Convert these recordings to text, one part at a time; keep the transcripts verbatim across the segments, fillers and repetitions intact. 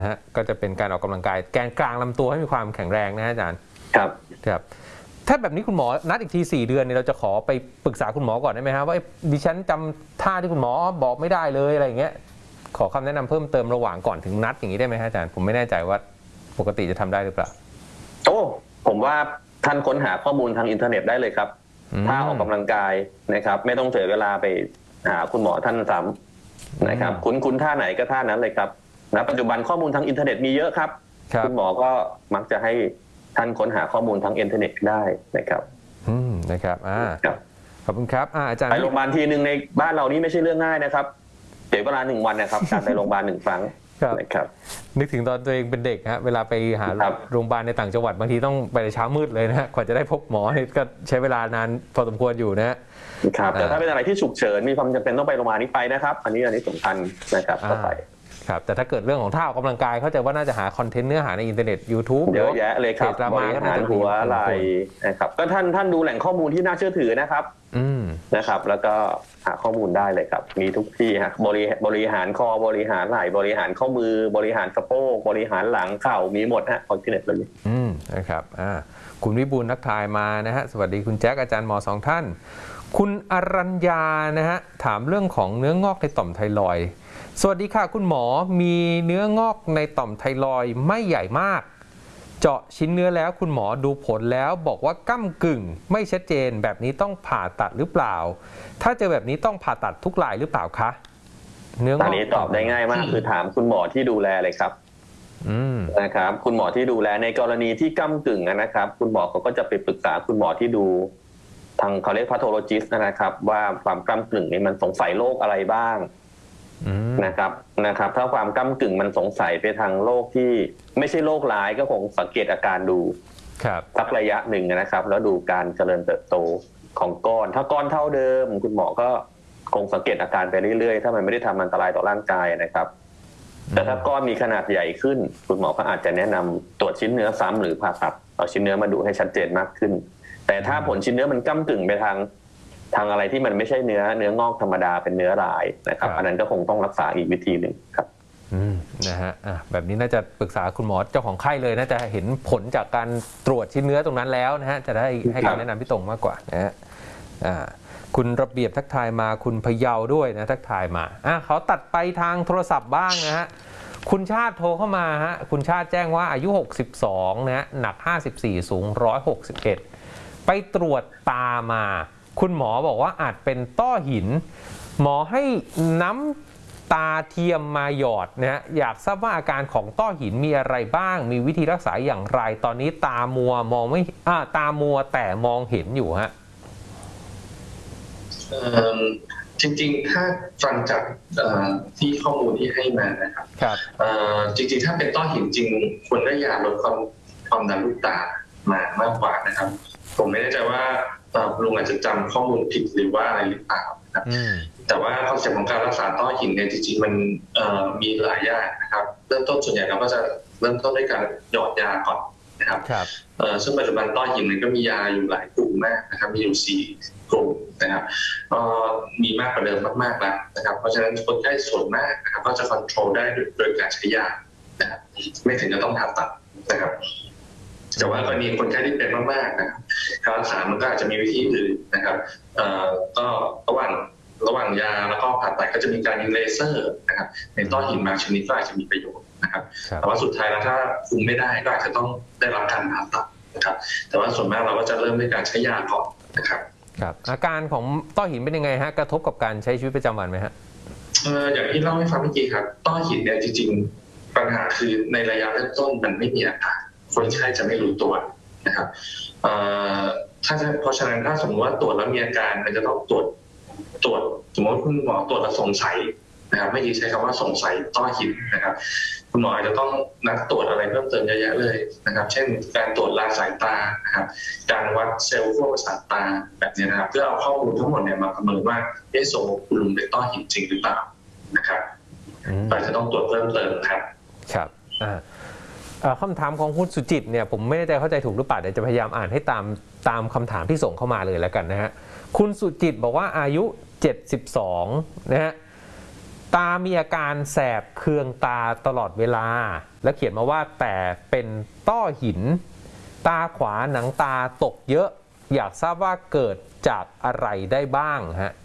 ฮะก็จะเป็นการออกกำลังกายแกนกลางลำตัวให้มีความแข็งแรงนะอาจารย์ครับครับถ้าแบบนี้คุณหมอนัดอีกทีสี่เดือนเนี่ยเราจะขอไปปรึกษาคุณหมอก่อนได้ไหมครับว่าดิฉันจำท่าที่คุณหมอบอกไม่ได้เลยอะไรอย่างเงี้ยขอคำแนะนำเพิ่มเติมระหว่างก่อนถึงนัดอย่างนี้ได้ไหมอาจารย์ผมไม่แน่ใจว่าปกติจะทำได้หรือเปล่าโอ้ผมว่าท่านค้นหาข้อมูลทางอินเทอร์เน็ตได้เลยครับท่าออกกำลังกายนะครับไม่ต้องเสียเวลาไปหาคุณหมอท่านซ้ำนะครับคุ้นคุ้นท่าไหนก็ท่านั้นเลยครับณปัจจุบันข้อมูลทางอินเทอร์เน็ตมีเยอะครับคุณหมอก็มักจะให้ท่านค้นหาข้อมูลทางอินเทอร์เน็ตได้นะครับอืมนะครับอ่าขอบคุณครับอาจารย์ไปโรงพยาบาลทีหนึ่งในบ้านเรานี่ไม่ใช่เรื่องง่ายนะครับเสียเวลาหนึ่งวันนะครับการไปโรงพยาบาลหนึ่งครั้งนะครับนึกถึงตอนตัวเองเป็นเด็กฮะเวลาไปหาโรงพยาบาลในต่างจังหวัดบางทีต้องไปเช้ามืดเลยนะกว่าจะได้พบหมอก็ใช้เวลานานพอสมควรอยู่นะครับแต่ถ้าเป็นอะไรที่ฉุกเฉินมีความจำเป็นต้องไปโรงพยาบาลนี้ไปนะครับอันนี้อันนี้สำคัญนะครับก็ไปครับแต่ถ้าเกิดเรื่องของท่าออกกำลังกายเข้าใจว่าน่าจะหาคอนเทนต์เนื้อหาในอินเทอร์เน็ต YouTube เยอะแยะเลยครับบริหารหัวไหล่นะครับก็ท่านท่านดูแหล่งข้อมูลที่น่าเชื่อถือนะครับนะครับแล้วก็หาข้อมูลได้เลยครับมีทุกที่ฮะบริบริหารคอบริหารไหล่บริหารข้อมือบริหารสะโพกบริหารหลังเข่ามีหมดฮะคอนเทนต์เลยอืมนะครับอ่าคุณวิบูลย์นักทายมานะฮะสวัสดีคุณแจ็คอาจารย์หมอสองท่านคุณอรัญญานะฮะถามเรื่องของเนื้องอกในต่อมไทรอยด์สวัสดีค่ะคุณหมอมีเนื้องอกในต่อมไทรอยด์ไม่ใหญ่มากเจาะชิ้นเนื้อแล้วคุณหมอดูผลแล้วบอกว่าก้ำกึ่งไม่ชัดเจนแบบนี้ต้องผ่าตัดหรือเปล่าถ้าเจอแบบนี้ต้องผ่าตัดทุกรายหรือเปล่าคะเนื้องอกอันนี้ตอบได้ง่ายมากคือถามคุณหมอที่ดูแลเลยครับนะครับคุณหมอที่ดูแลในกรณีที่ก้ำกึ่งนะครับคุณหมอเขาก็จะไปปรึกษาคุณหมอที่ดูทางเขาเรียกพาโธโลจิสต์นะครับว่าความก้ำกึ่งนี้มันสงสัยโรคอะไรบ้างนะครับนะครับถ้าความก้ำกึ่งมันสงสัยไปทางโรคที่ไม่ใช่โรคร้ายก็คงสังเกตอาการดูสักระยะหนึ่งนะครับแล้วดูการเจริญเติบโตของก้อนถ้าก้อนเท่าเดิมคุณหมอก็คงสังเกตอาการไปเรื่อยๆถ้ามันไม่ได้ทำอันตรายต่อร่างกายนะครับแต่ถ้าก้อนมีขนาดใหญ่ขึ้นคุณหมอก็อาจจะแนะนำตรวจชิ้นเนื้อซ้ำหรือผ่าตัดเอาชิ้นเนื้อมาดูให้ชัดเจนมากขึ้นแต่ถ้าผลชิ้นเนื้อมันก้ำกึ่งไปทางทางอะไรที่มันไม่ใช่เนื้อเนื้องอกธรรมดาเป็นเนื้อร้ายนะครับอันนั้นก็คงต้องรักษาอีกวิธีหนึ่งครับอืมนะฮะอ่ะแบบนี้น่าจะปรึกษาคุณหมอเจ้าของไข้เลยน่าจะเห็นผลจากการตรวจชิ้นเนื้อตรงนั้นแล้วนะฮะจะได้ให้คำแนะนำที่ตรงมากกว่านะฮะอ่าคุณระเบียบทักทายมาคุณพเยาด้วยนะทักทายมาอ่ะเขาตัดไปทางโทรศัพท์บ้างนะฮะคุณชาติโทรเข้ามาฮะคุณชาติแจ้งว่าอายุหกสิบสองนะฮะหนักห้าสิบสี่สูงหนึ่งร้อยหกสิบเอ็ดไปตรวจตามาคุณหมอบอกว่าอาจเป็นต้อหินหมอให้น้ำตาเทียมมาหยอดนะฮะอยากทราบว่าอาการของต้อหินมีอะไรบ้างมีวิธีรักษาอย่างไรตอนนี้ตามัวมองไม่อ่าตามัวแต่มองเห็นอยู่ฮะจริงๆถ้าฟังจากที่ข้อมูลที่ให้มานะครับจริงๆถ้าเป็นต้อหินจริงควรได้ยาลดความความดันลูกตามามากกว่านะครับผมไม่แน่ใจว่าลุงอาจจะจำข้อมูลผิดหรือว่าอะไรหรือเปล่านะครับแต่ว่าคอนเซ็ปต์ของการรักษาต้อหินเนี่ยจริงๆมันมีหลายอย่างนะครับเริ่มต้นส่วนใหญ่เราก็จะเริ่มต้นด้วยการหยอดยาก่อนนะครับซึ่งปัจจุบันต้อหินมันก็มียาอยู่หลายกลุ่มมากนะครับมีอยู่สี่กลุ่มนะครับมีมากกว่าเดิมมากๆแล้วนะครับเพราะฉะนั้นคนไข้ส่วนมากนะครับก็จะควบคุมได้โดยการใช้ยานะครับไม่ถึงจะต้องผ่าตัดนะครับแต่ว่ากรณีคนไข้ที่เป็นมากๆนะครับการรักษามันก็อาจจะมีวิธีอื่นนะครับก็ระหว่างระหว่างยาแล้วก็ผ่าตัดก็จะมีการยิงเลเซอร์นะครับในต้อหินบางชนิดก็อาจจะมีประโยชน์นะครับแต่ว่าสุดท้ายแล้วถ้าคุมไม่ได้ก็อาจจะต้องได้รับการผ่าตัดนะครับแต่ว่าส่วนมากเราก็จะเริ่มด้วยการใช้ยาก่อนนะครับครับอาการของต้อหินเป็นยังไงฮะกระทบกับการใช้ชีวิตประจำวันไหมฮะเอออย่างที่เล่าให้ฟังเมื่อกี้ครับต้อหินเนี่ยจริงๆปัญหาคือในระยะเริ่มต้นมันไม่มีอาการคนไข้จะไม่รู้ตัวนะครับถ้าเพราะฉะนั้นถ้าสมมติว่าตรวจแล้วมีอาการมันจะต้องตรวจตรวจสมมติคุณหมอตรวจแล้วสงสัยนะครับไม่ดีใช้คำว่าสงสัยต้อหินนะครับคุณหมออาจจะต้องนัดตรวจอะไรเพิ่มเติมเยอะแยะเลยนะครับเช่นการตรวจลาสายตานะครับการวัดเซลล์ขั้วประสาทตาแบบนี้นะครับเพื่อเอาข้อมูลทั้งหมดเนี่ยมาประเมินว่าเอ๊ะสมมติคุณลุงเป็นต้อหินจริงหรือเปล่านะครับอาจจะต้องตรวจเพิ่มเติมครับครับคำถามของคุณสุจิตเนี่ยผมไม่แน่ใจเข้าใจถูกหรือเปล่าเดี๋ยวจะพยายามอ่านให้ตามตามคำถามที่ส่งเข้ามาเลยแล้วกันนะฮะคุณสุจิตบอกว่าอายุเจ็ดสิบสองนะฮะตามีอาการแสบเคืองตาตลอดเวลาแล้วเขียนมาว่าแต่เป็นต้อหินตาขวาหนังตาตกเยอะอยากทราบว่าเกิดจากอะไรได้บ้างฮะ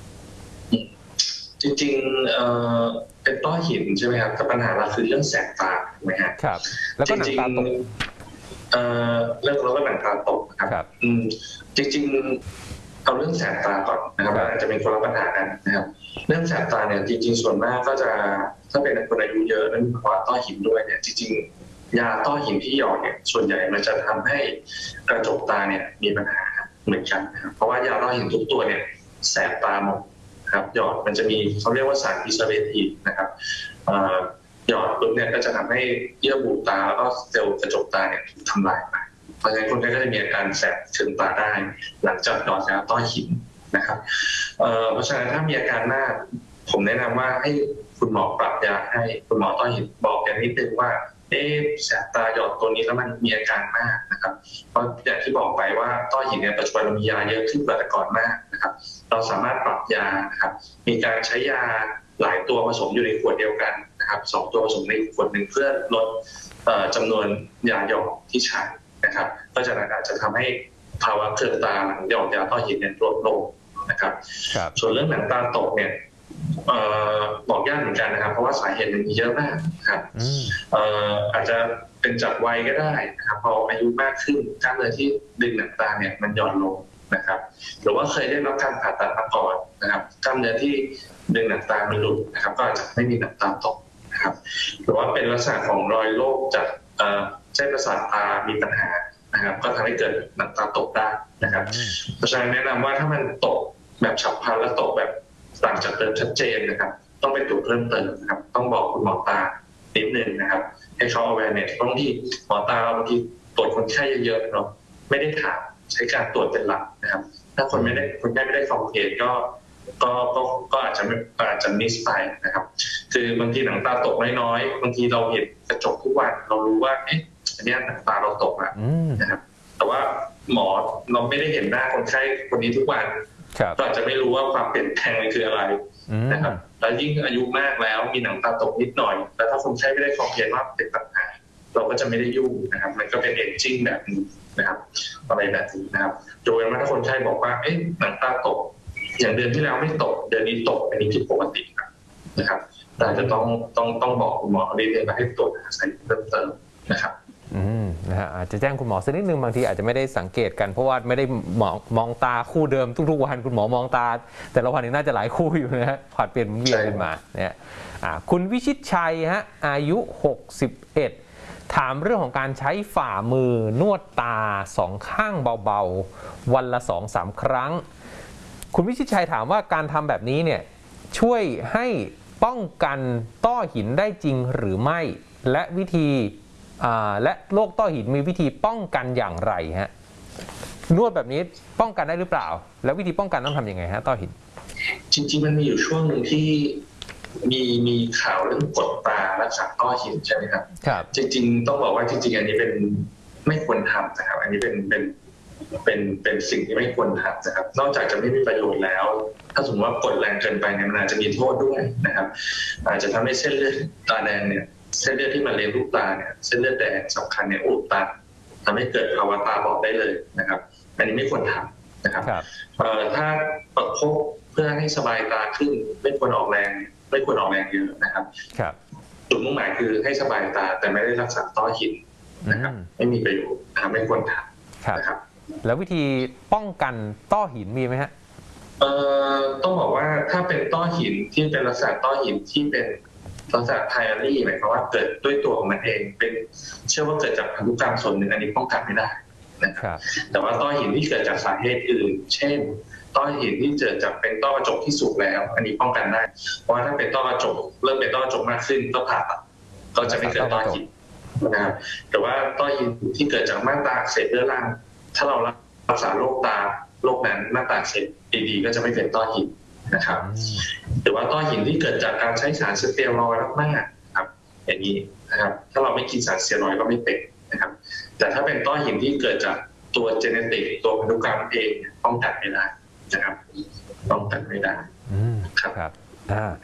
จริงๆเอ่อเป็นต้อหินใช่ไหมครับแต่ปัญหาเราคือเรื่องแสบตาถูกไหมฮะครับแล้วก็หนังตาตกเอ่อเรื่องแล้วก็หนังตาตกครับอืมจริงๆเอาเรื่องแสบตาก่อนนะครับอาจจะเป็นคนละปัญหากันนะครับเรื่องแสบตาเนี่ยจริงๆส่วนมากก็จะถ้าเป็นคนอายุเยอะนั้นภาวะต้อหินด้วยเนี่ยจริงๆยาต้อหินที่หยอดเนี่ยส่วนใหญ่มันจะทำให้กระจกตาเนี่ยมีปัญหาเหมือนกันนะครับเพราะว่ายาต้อหินทุกตัวเนี่ยแสบตาหมดครับหยอดมันจะมีเขาเรียกว่าสารอิสเรทีฟนะครับหยอดปุ๊บเนี่ยก็จะทำให้เยื่อบุตาแล้วก็เซลล์กระจกตาเนี่ยถูกทำลายไปเพราะฉะนั้นคนไข้ก็จะมีอาการแสบเคืองตาได้หลังจากหยอดยาต้อหินนะครับเพราะฉะนั้นถ้ามีอาการมากผมแนะนำว่าให้คุณหมอปรับยาให้คุณหมอต้อหินบอกอย่างนิดนึงว่าเอ๊ะแสบตาหยอดตัวนี้แล้วมันมีอาการมากนะครับเพราะอย่างที่บอกไปว่าต้อหินเนี่ยปัจจุบันมียาเยอะขึ้นกว่าแต่ก่อนมากนะครับเราสามารถปรับยานะครับมีการใช้ยาหลายตัวผสมอยู่ในขวดเดียวกันนะครับสองตัวผสมในขวดหนึ่งเพื่อลดจำนวนยาหยอดที่ใช้นะครับก็จะอาจจะทำให้ภาวะเคืองตาหลังหยอดยาต้อหินเนี่ยลดลงนะครับส่วนเรื่องหนังตาตกเนี่ยบอกยากเหมือนกันนะครับเพราะว่าสาเหตุมันมีเยอะมากครับอาจจะเป็นจากวัยก็ได้นะครับพออายุมากขึ้นกล้ามเนื้อที่ดึงหนังตาเนี่ยมันหย่อนลงนะครับหรือว่าเคยได้รับการผ่าตัดมาก่อนนะครับกล้ามเนื้อที่ดึงหนังตามันหลุดนะครับก็อาจจะไม่มีหนังตาตกนะครับหรือว่าเป็นลักษณะของรอยโรคจากเส้นประสาทตามีปัญหานะครับก็ทำให้เกิดหนังตาตกได้นะครับเพราะฉะนั้นแนะนำว่าถ้ามันตกแบบฉับพลันและตกแบบต่างจากเดิมชัดเจนนะครับต้องไปตรวจเพิ่มเติมนะครับต้องบอกคุณหมอตานิดนึงนะครับให้เขา awareness บางทีหมอตาบางทีตรวจคนไข้เยอะๆเนาะไม่ได้ถามใช้การตรวจเป็นหลักนะครับถ้าคนไม่ได้คนไข้ไม่ได้คอมเพลนก็ก็ก็ก็อาจจะไม่อาจจะมิสไปนะครับคือบางทีหนังตาตกน้อยๆบางทีเราเห็นกระจกทุกวันเรารู้ว่าเอ๊ะอันนี้หนังตาเราตกแล้วนะครับแต่ว่าหมอเราไม่ได้เห็นหน้าคนไข้คนนี้ทุกวันก็อาจจะไม่รู้ว่าความเปลี่ยนแปลงมันคืออะไรนะครับแล้วยิ่งอายุมากแล้วมีหนังตาตกนิดหน่อยแต่ถ้าคนไข้ไม่ได้คอมเพลนว่าเป็นปัญหาเราก็จะไม่ได้ยุ่งนะครับมันก็เป็นเอจจิ้งแบบนี้นะครับอะไรแบบนี้นะครับโดยว่าถ้าคนไข้บอกว่าเอ๊ะหนังตาตกอย่างเดือนที่แล้วไม่ตกเดือนนี้ตกอันนี้ผิดปกตินะครับแต่จะต้องต้องต้องบอกคุณหมอดีเลยมาให้ตรวจหาสาเหตุเพิ่มเติมนะครับอืมนะฮะอาจจะแจ้งคุณหมอสักนิดนึงบางทีอาจจะไม่ได้สังเกตกันเพราะว่าไม่ได้มองมองตาคู่เดิมทุกๆวันคุณหมอมองตาแต่ละวันนี้น่าจะหลายคู่อยู่นะฮะผลัดเปลี่ยนเวียนกันมาเนี่ยอ่าคุณวิชิตชัยฮะอายุหกสิบเอ็ดถามเรื่องของการใช้ฝ่ามือนวดตาสองข้างเบาๆวันละ สองถึงสาม ครั้งคุณวิชิตชัยถามว่าการทำแบบนี้เนี่ยช่วยให้ป้องกันต้อหินได้จริงหรือไม่และวิธีและโรคต้อหินมีวิธีป้องกันอย่างไรฮะนวดแบบนี้ป้องกันได้หรือเปล่าแล้ววิธีป้องกันต้องทำยังไงฮะต้อหินจริงๆมันมีอยู่ช่วงหนึ่งที่มีมีข่าวเรื่องกดตารักษาต้อหินใช่ไหมครับครับจริงๆต้องบอกว่าจริงๆอันนี้เป็นไม่ควรทำนะครับอันนี้เป็นเป็นเป็นเป็นสิ่งที่ไม่ควรทำนะครับนอกจากจะไม่มีประโยชน์แล้วถ้าสมมติว่ากดแรงเกินไปเนี่ยมันอาจจะมีโทษด้วยนะครับอาจจะทำให้เส้นเลือดตาแดงเนี่ยเส้นเลือดที่มาเลี้ยงลูกตาเนี่ยเส้นเลือดแดงสำคัญเนี่ยอุดตันทำให้เกิดภาวะตาบอดได้เลยนะครับอันนี้ไม่ควรทำนะครับถ้าประคบเพื่อให้สบายตาขึ้นไม่ควรออกแรงไม่ควรออกแรงเยอะนะครับจุดมุ่งหมายคือให้สบายตาแต่ไม่ได้รักษาต้อหินนะครับไม่มีประโยชน์นะครับไม่ควรทำนะครับแล้ววิธีป้องกันต้อหินมีไหมฮะเอ่อต้องบอกว่าถ้าเป็นต้อหินที่เป็นลักษณะต้อหินที่เป็นลักษณะไพอารี่หมายความว่าเกิดด้วยตัวของมันเองเป็นเชื่อว่าเกิดจากพันธุกรรมส่วนหนึ่งอันนี้ป้องกันไม่ได้นะครับแต่ว่าต้อหินที่เกิดจากสาเหตุอื่นเช่นต้อหินที่เกิดจากเป็นต้อกระจกที่สุกแล้วอันนี้ป้องกันได้เพราะว่าถ้าเป็นต้อกระจกเริ่มเป็นต้อกระจกมากขึ้นก็ผ่าตัดก็จะไม่เกิดต้อหินนะครับแต่ว่าต้อหินที่เกิดจากม่านตาอักเสบเรื้อรังถ้าเรารักษาโรคตาโรคนั้นม่านตาอักเสบดีๆก็จะไม่เป็นต้อหินนะครับหรือว่าต้อหินที่เกิดจากการใช้สารสเตียรอยด์มากๆครับอย่างนี้นะครับถ้าเราไม่กินสารสเตียรอยด์ก็ไม่เป็นนะครับแต่ถ้าเป็นต้อหินที่เกิดจากตัวเจเนติกตัวพันธุกรรมเองป้องกันไม่ได้นะครับป้องกันไม่ได้ครับครับ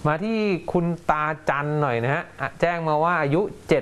มาที่คุณตาจันหน่อยนะฮะอ่ะแจ้งมาว่าอายุ